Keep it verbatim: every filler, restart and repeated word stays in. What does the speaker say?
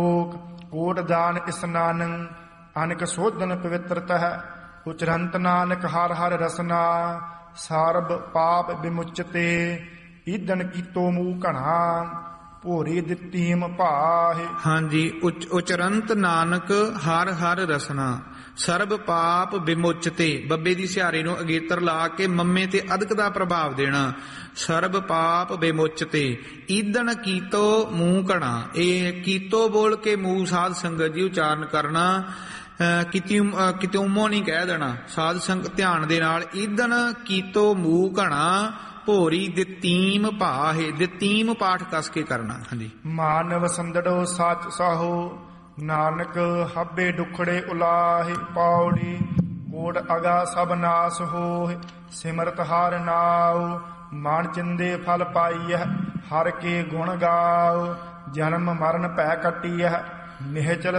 ਕੋਟ ਦਾਨ ਇਸਨਾਨੰ ਅਨਕ ਸੋਧਨ ਪਵਿੱਤਰਤ ਹੈ। ਉਚਰੰਤ ਨਾਨਕ ਹਰ ਹਰ ਰਸਨਾ ਸਰਬ ਪਾਪ ਵਿਮੁਚਤੇ। ਈਦਨ ਕੀਤੋ ਮੂਹ ਘਣਾ ਭੋਰੀ ਦਿੱਤੀਮ ਭਾਹੇ। ਹਾਂਜੀ, ਉਚ ਉਚਰੰਤ ਨਾਨਕ ਹਰ ਹਰ ਰਸਨਾ ਸਰਬ ਪਾਪ ਵਿਮੁਚਤੇ। ਬੱਬੇ ਦੀ ਸਿਹਾਰੀ ਨੂੰ ਅਗੇਤਰ ਲਾ ਕੇ ਮੰਮੇ ਤੇ ਅਦਕ ਦਾ ਪ੍ਰਭਾਵ ਦੇਣਾ। ਸਰਬ ਪਾਪ ਵਿਮੁਚਤੇ। ਈਦਨ ਕੀਤੋ ਮੂੰਹ ਘਣਾ। ਇਹ ਕੀਤੋ ਬੋਲ ਕੇ ਮੂੰਹ ਸਾਧ ਸੰਗਤ ਜੀ ਉਚਾਰਨ ਕਰਨਾ। ਕਿਤਿਉਮੋ ਨਹੀਂ ਕਹਿ ਦੇਣਾ। ਸਾਧ ਸੰਗਤ ਧਿਆਨ ਦੇ ਨਾਲ। ਈਦਨ ਕੀਤੋ ਮੂੰਹ ਘਣਾ ਭੋਰੀ ਦਿੱਤੀਮ ਭਾਹੇ। ਦਿੱਤੀਮ ਪਾਠ ਕਸ ਕੇ ਕਰਨਾ। ਹਾਂਜੀ। ਮਾਨਵ ਸੰਦੜੋ ਸੱਚ ਸਾਹੋ ਨਾਨਕ ਹੱਬੇ ਡੁਖੜੇ ਉਲਾਹੇ। ਪੌੜੀ ਕੋਟ ਅਗਾ ਸਭ ਨਾਸ ਹੋਏ ਸਿਮਰਤ ਹਰ ਨਾਉ। ਮਨ ਚਿੰਦੇ ਫਲ ਪਾਈਐ ਹਰ ਕੇ ਗੁਣ ਗਾਓ। ਜਨਮ ਮਰਨ ਭੈ ਕੱਟੀਐ ਨਿਹਚਲ